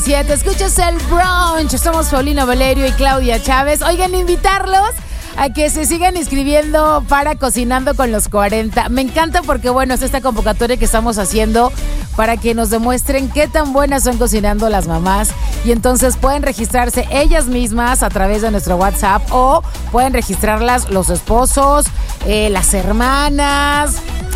7, escuchas el brunch. Somos Paulina Valerio y Claudia Chávez. Oigan, invitarlos a que se sigan inscribiendo para Cocinando con los 40. Me encanta porque, bueno, es esta convocatoria que estamos haciendo para que nos demuestren qué tan buenas son cocinando las mamás. Y entonces pueden registrarse ellas mismas a través de nuestro WhatsApp o pueden registrarlas los esposos, las hermanas,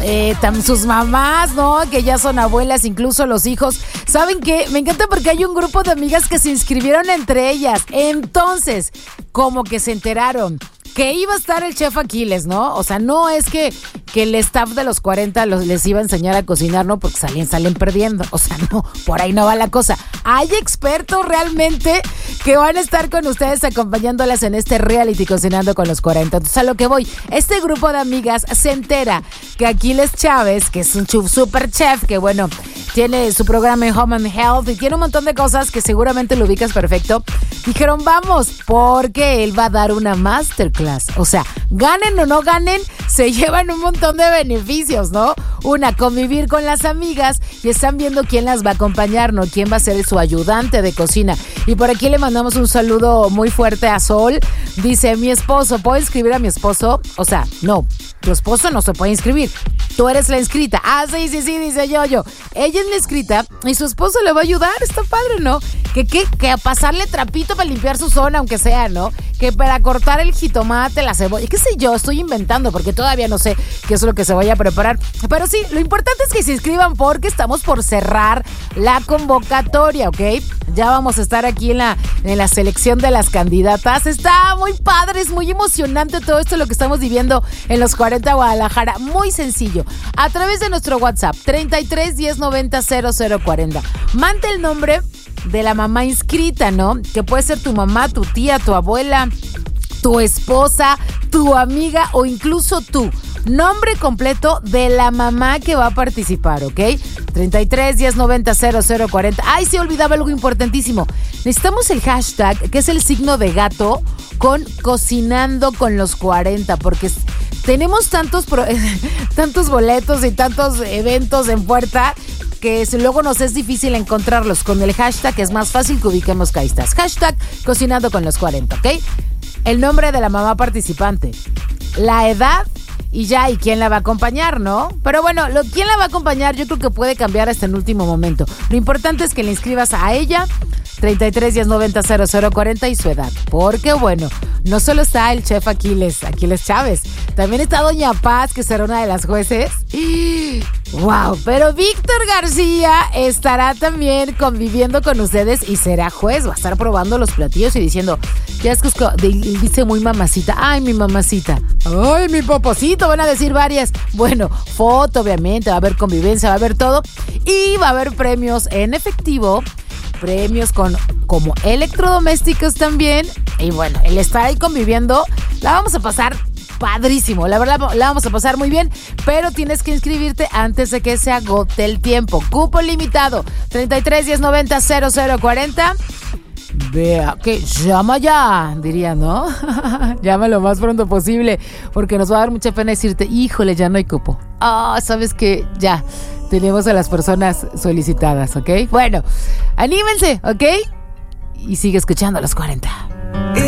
sus mamás, ¿no? Que ya son abuelas, incluso los hijos. ¿Saben qué? Me encanta porque hay un grupo de amigas que se inscribieron entre ellas. Entonces, como que se enteraron que iba a estar el chef Aquiles, ¿no? O sea, no es que el staff de los 40 les iba a enseñar a cocinar, ¿no? Porque salen perdiendo. O sea, no, por ahí no va la cosa. Hay expertos realmente que van a estar con ustedes acompañándolas en este reality Cocinando con los 40. Entonces, a lo que voy, este grupo de amigas se entera que Aquiles Chávez, que es un super chef, que bueno, tiene su programa en Home and Health y tiene un montón de cosas que seguramente lo ubicas perfecto, dijeron, vamos, porque él va a dar una masterclass. O sea, ganen o no ganen, se llevan un montón de beneficios, ¿no? Una, convivir con las amigas y están viendo quién las va a acompañar, ¿no? Quién va a ser su ayudante de cocina. Y por aquí le mandamos un saludo muy fuerte a Sol. Dice, mi esposo, ¿puedo inscribir a mi esposo? O sea, no, tu esposo no se puede inscribir. Tú eres la inscrita. Ah, sí, dice yo. Ella es la inscrita y su esposo le va a ayudar. Está padre, ¿no? Que a pasarle trapito para limpiar su zona, aunque sea, ¿no? Que para cortar el jitomate, la cebolla, qué sé yo, estoy inventando porque todavía no sé qué es lo que se vaya a preparar. Pero sí, lo importante es que se inscriban porque estamos por cerrar la convocatoria, ¿ok? Ya vamos a estar aquí en la selección de las candidatas. Está muy padre, es muy emocionante todo esto lo que estamos viviendo en los 40 Guadalajara. Muy sencillo. A través de nuestro WhatsApp, 33 10 90 00 40. Manda el nombre de la mamá inscrita, ¿no? Que puede ser tu mamá, tu tía, tu abuela, tu esposa, tu amiga o incluso tú. Nombre completo de la mamá que va a participar, ¿ok? 33 10 90 00 40. Ay, se olvidaba algo importantísimo. Necesitamos el hashtag, que es el signo de gato, con Cocinando con los 40, porque tenemos tantos boletos y tantos eventos en puerta que luego nos es difícil encontrarlos. Con el hashtag es más fácil que ubiquemos que ahí estás. Hashtag Cocinando con los 40, ¿ok? El nombre de la mamá participante, la edad y quién la va a acompañar, ¿no? Pero bueno, quién la va a acompañar yo creo que puede cambiar hasta en último momento. Lo importante es que le inscribas a ella, 33 10 90 00 40 y su edad. Porque bueno, no solo está el chef Aquiles Chávez, también está Doña Paz, que será una de las jueces. ¡Wow! Pero Víctor García estará también conviviendo con ustedes y será juez. Va a estar probando los platillos y diciendo, ya es que dice muy mamacita. ¡Ay, mi mamacita! ¡Ay, mi poposito! Van a decir varias. Bueno, foto, obviamente, va a haber convivencia, va a haber todo. Y va a haber premios en efectivo, premios como electrodomésticos también. Y bueno, el estar ahí conviviendo, la vamos a pasar padrísimo, la verdad la vamos a pasar muy bien, pero tienes que inscribirte antes de que se agote el tiempo. Cupo limitado, 33 10 90 00 40. Vea, que llama ya, diría, ¿no? Llama lo más pronto posible, porque nos va a dar mucha pena decirte, híjole, ya no hay cupo. Sabes que ya tenemos a las personas solicitadas, ¿ok? Bueno, anímense, ¿ok? Y sigue escuchando a los 40.